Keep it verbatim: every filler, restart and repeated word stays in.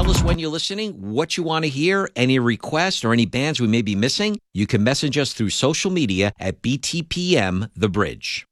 tell us when you're listening, what you want to hear, any requests, or any bands we may be missing. You can message us through social media at B T P M The Bridge.